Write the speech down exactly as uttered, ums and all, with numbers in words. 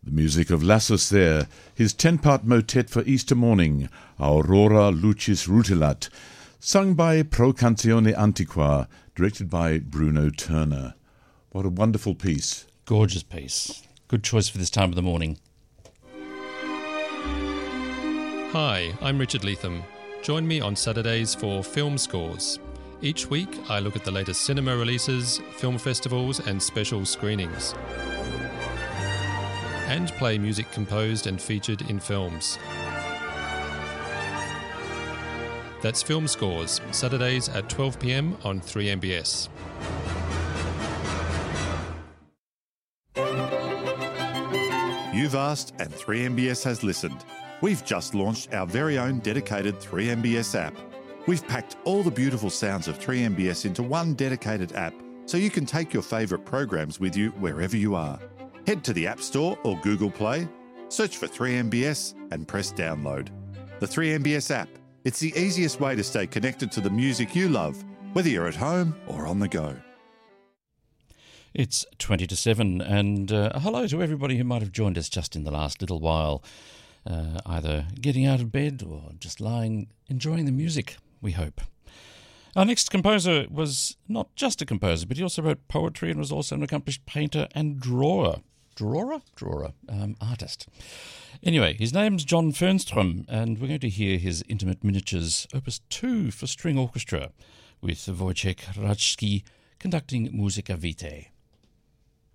The music of Lassus there, his ten-part motet for Easter morning, Aurora Lucis Rutilat, sung by Pro Canzone Antiqua, directed by Bruno Turner. What a wonderful piece. Gorgeous piece. Good choice for this time of the morning. Hi, I'm Richard Leatham. Join me on Saturdays for Film Scores. Each week I look at the latest cinema releases, film festivals and special screenings, and play music composed and featured in films. That's Film Scores, Saturdays at twelve p m on three M B S. You've asked and three M B S has listened. We've just launched our very own dedicated three M B S app. We've packed all the beautiful sounds of three M B S into one dedicated app so you can take your favourite programs with you wherever you are. Head to the App Store or Google Play, search for three M B S and press download. The three M B S app. It's the easiest way to stay connected to the music you love, whether you're at home or on the go. It's twenty to seven, and uh, hello to everybody who might have joined us just in the last little while, uh, either getting out of bed or just lying, enjoying the music, we hope. Our next composer was not just a composer, but he also wrote poetry and was also an accomplished painter and drawer. Drawer? Drawer. Um, artist. Anyway, his name's John Fernstrom, and we're going to hear his Intimate Miniatures, Opus two for string orchestra, with Wojciech Radzki conducting Musica Vitae.